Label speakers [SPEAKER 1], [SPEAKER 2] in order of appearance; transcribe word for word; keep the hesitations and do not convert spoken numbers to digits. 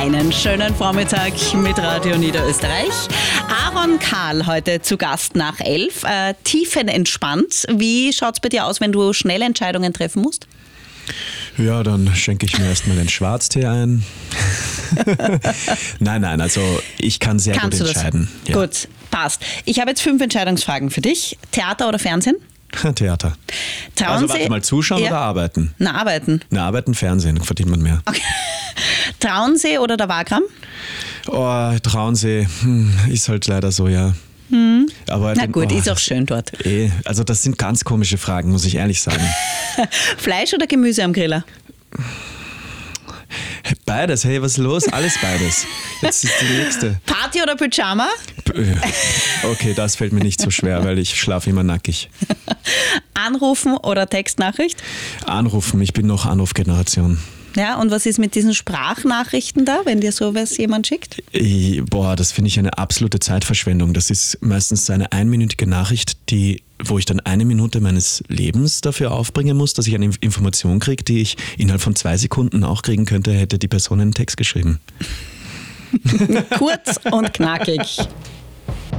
[SPEAKER 1] Einen schönen Vormittag mit Radio Niederösterreich. Aaron Karl heute zu Gast nach elf. Äh, tiefenentspannt. Wie schaut es bei dir aus, wenn du schnelle Entscheidungen treffen musst?
[SPEAKER 2] Ja, dann schenke ich mir erstmal den Schwarztee ein. nein, nein, also ich kann sehr
[SPEAKER 1] Kannst
[SPEAKER 2] gut entscheiden.
[SPEAKER 1] Du das? Ja. Gut, passt. Ich habe jetzt fünf Entscheidungsfragen für dich. Theater oder Fernsehen?
[SPEAKER 2] Theater.
[SPEAKER 1] Trauen
[SPEAKER 2] also
[SPEAKER 1] Sie,
[SPEAKER 2] warte mal, zuschauen
[SPEAKER 1] ja.
[SPEAKER 2] oder arbeiten?
[SPEAKER 1] Na, arbeiten.
[SPEAKER 2] Na, arbeiten, Fernsehen, verdient man mehr.
[SPEAKER 1] Okay. Traunsee oder der Wagram?
[SPEAKER 2] Oh, Traunsee, hm, ist halt leider so, ja.
[SPEAKER 1] Hm.
[SPEAKER 2] Aber
[SPEAKER 1] Na
[SPEAKER 2] den,
[SPEAKER 1] gut,
[SPEAKER 2] oh,
[SPEAKER 1] ist auch schön dort.
[SPEAKER 2] Eh, also das sind ganz komische Fragen, muss ich ehrlich sagen.
[SPEAKER 1] Fleisch oder Gemüse am Griller?
[SPEAKER 2] Beides, hey, was ist los? Alles beides. Jetzt ist die nächste.
[SPEAKER 1] Party oder Pyjama?
[SPEAKER 2] Okay, das fällt mir nicht so schwer, weil ich schlafe immer nackig.
[SPEAKER 1] Anrufen oder Textnachricht?
[SPEAKER 2] Anrufen, ich bin noch Anrufgeneration.
[SPEAKER 1] Ja, und was ist mit diesen Sprachnachrichten da, wenn dir sowas jemand schickt?
[SPEAKER 2] Ich, boah, das finde ich eine absolute Zeitverschwendung. Das ist meistens eine einminütige Nachricht, die, wo ich dann eine Minute meines Lebens dafür aufbringen muss, dass ich eine Information kriege, die ich innerhalb von zwei Sekunden auch kriegen könnte, hätte die Person einen Text geschrieben.
[SPEAKER 1] Kurz und knackig.